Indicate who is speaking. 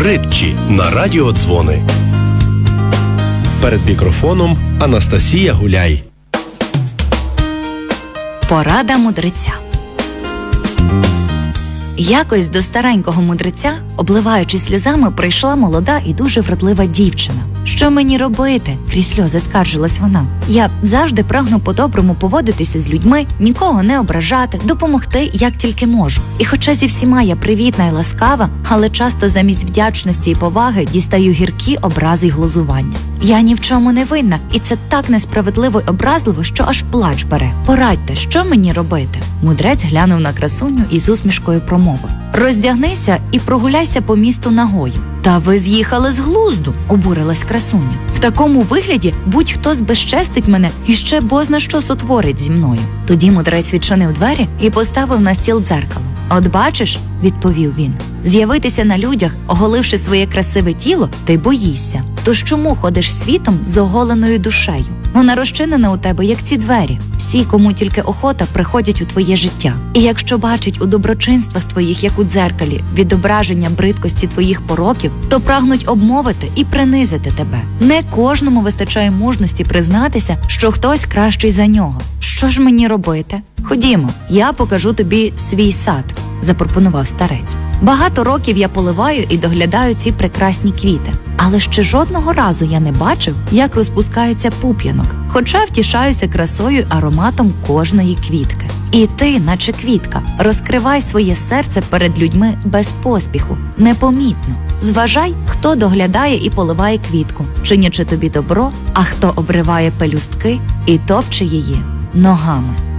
Speaker 1: притчі на радіодзвони. Перед мікрофоном Анастасія Гуляй.
Speaker 2: Порада мудреця. Якось до старенького мудреця, обливаючись сльозами, прийшла молода і дуже вродлива дівчина. «Що мені робити?» – крізь сльози скаржилась вона. «Я завжди прагну по-доброму поводитися з людьми, нікого не ображати, допомогти, як тільки можу. І хоча зі всіма я привітна і ласкава, але часто замість вдячності і поваги дістаю гіркі образи й глузування. Я ні в чому не винна, і це так несправедливо й образливо, що аж плач бере. Порадьте, що мені робити?» Мудрець глянув на красуню і з усмішкою промовив: «Роздягнися і прогуляйся по місту нагою». «Та ви з'їхали з глузду», – обурилась красуня. «В такому вигляді будь-хто збезчестить мене і ще бозна що сотворить зі мною». Тоді мудрець відчинив двері і поставив на стіл дзеркало. «От бачиш», – відповів він, – «з'явитися на людях, оголивши своє красиве тіло, ти боїшся. Тож чому ходиш світом з оголеною душею? Вона розчинена у тебе, як ці двері. Всі, кому тільки охота, приходять у твоє життя. І якщо бачить у доброчинствах твоїх, як у дзеркалі, відображення бридкості твоїх пороків, то прагнуть обмовити і принизити тебе. Не кожному вистачає мужності признатися, що хтось кращий за нього. Що ж мені робити? Ходімо, я покажу тобі свій сад», – запропонував старець. «Багато років я поливаю і доглядаю ці прекрасні квіти, але ще жодного разу я не бачив, як розпускається пуп'янок, хоча втішаюся красою й ароматом кожної квітки. І ти, наче квітка, розкривай своє серце перед людьми без поспіху, непомітно. Зважай, хто доглядає і поливає квітку, чинячи тобі добро, а хто обриває пелюстки і топче її ногами».